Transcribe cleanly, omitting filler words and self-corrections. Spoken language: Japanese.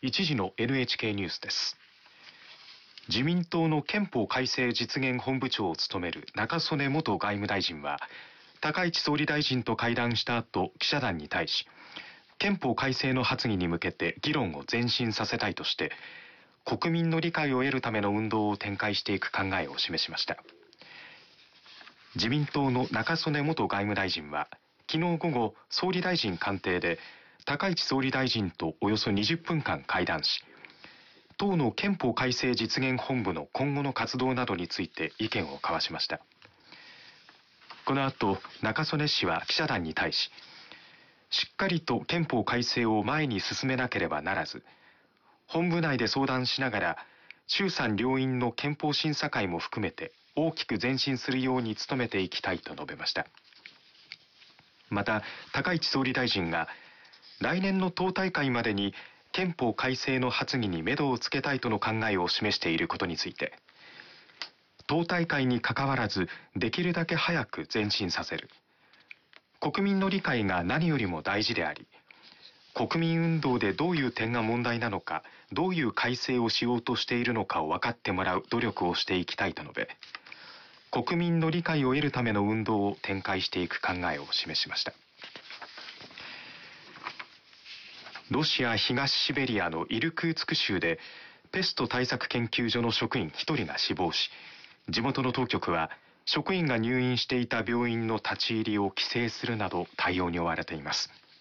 一時の NHK ニュースです。自民党の憲法改正実現本部長を務める中曽根元外務大臣は、高市総理大臣と会談した後、記者団に対し、憲法改正の発議に向けて議論を前進させたいとして、国民の理解を得るための運動を展開していく考えを示しました。自民党の中曽根元外務大臣は、昨日午後、総理大臣官邸で高市総理大臣とおよそ20分間会談し、党の憲法改正実現本部の今後の活動などについて意見を交わしました。この後、中曽根氏は記者団に対し、しっかりと憲法改正を前に進めなければならず、本部内で相談しながら、衆参両院の憲法審査会も含めて大きく前進するように努めていきたいと述べました。また、高市総理大臣が、来年の党大会までに憲法改正の発議に目処をつけたいとの考えを示していることについて、党大会にかかわらず、できるだけ早く前進させる。国民の理解が何よりも大事であり、国民運動でどういう点が問題なのか、どういう改正をしようとしているのかを分かってもらう努力をしていきたいと述べ、国民の理解を得るための運動を展開していく考えを示しました。ロシア東シベリアのイルクーツク州でペスト対策研究所の職員1人が死亡し、地元の当局は職員が入院していた病院の立ち入りを規制するなど対応に追われています。